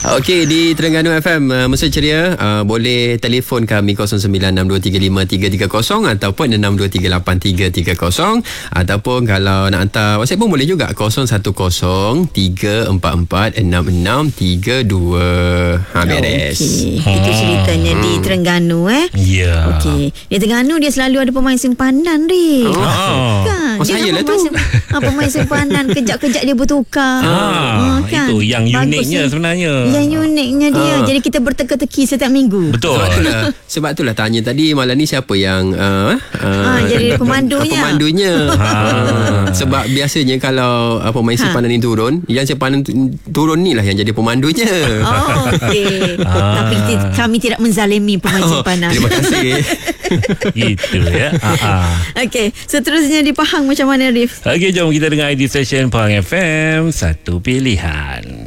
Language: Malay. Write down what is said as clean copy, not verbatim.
Okey, di Terengganu FM Mesra Ceria, boleh telefon kami 0962353330 ataupun 62383330, ataupun kalau nak hantar WhatsApp pun boleh juga 0103446632. Beres. Itu ceritanya di Terengganu Ya. Okey. Di Terengganu dia selalu ada pemain simpanan ni. Kan? Masa Dia ayalah tu. pemain simpanan kejap-kejap dia bertukar. Kan? Itu yang Bagus uniknya ni. sebenarnya. Yang uniknya dia. Jadi kita berteka-teki setiap minggu. Betul. Sebab itulah tanya tadi malam ni siapa yang jadi pemandunya. Sebab biasanya kalau pemain simpanan ni turun, yang simpanan turun ni lah yang jadi pemandunya. Okey. Tapi kami tidak menzalimi pemain simpanan. Terima kasih. Itu ya. Okey, seterusnya di Pahang macam mana, Rif? Okey, jom kita dengar ID session Pahang FM, satu pilihan.